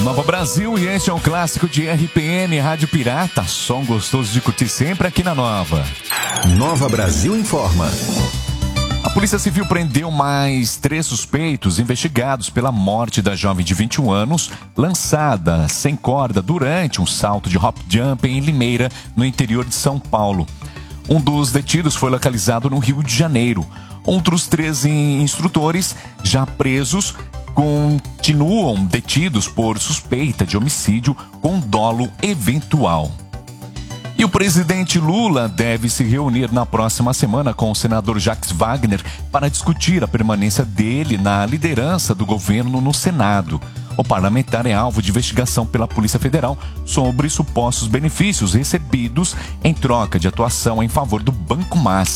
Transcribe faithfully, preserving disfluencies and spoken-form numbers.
Nova Brasil, e este é um clássico de R P M, Rádio Pirata, som gostoso de curtir sempre aqui na Nova. Nova Brasil informa. A Polícia Civil prendeu mais três suspeitos investigados pela morte da jovem de vinte e um anos, lançada sem corda durante um salto de hop jump em Limeira, no interior de São Paulo. Um dos detidos foi localizado no Rio de Janeiro. Outros três instrutores, já presos, continuam detidos por suspeita de homicídio com dolo eventual. E o presidente Lula deve se reunir na próxima semana com o senador Jacques Wagner para discutir a permanência dele na liderança do governo no Senado. O parlamentar é alvo de investigação pela Polícia Federal sobre supostos benefícios recebidos em troca de atuação em favor do Banco Master.